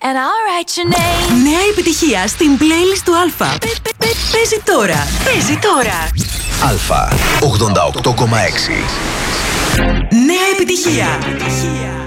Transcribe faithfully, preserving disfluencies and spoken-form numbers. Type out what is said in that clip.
And I'll write your name. Νέα επιτυχία στην playlist του Αλφα. Παίζει τώρα. Παίζει τώρα. Αλφα ογδόντα οκτώ κόμμα έξι. Νέα επιτυχία.